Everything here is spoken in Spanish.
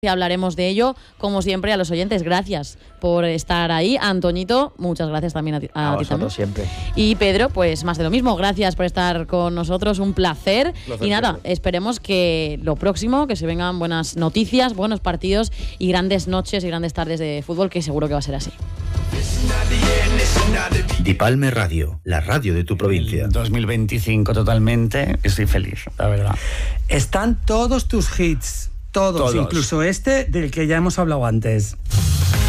y hablaremos de ello. Como siempre, a los oyentes, gracias por estar ahí. Antoñito, muchas gracias también a ti también. Siempre. Y Pedro, pues más de lo mismo, gracias por estar con nosotros, un placer. Y nada, esperemos que lo próximo, que se vengan buenas noticias, buenos partidos y grandes noches y grandes tardes de fútbol, que seguro que va a ser así. Dipalme Radio, la radio de tu provincia. 2025 totalmente, estoy feliz, la verdad. Están todos tus hits, todos, incluso este del que ya hemos hablado antes.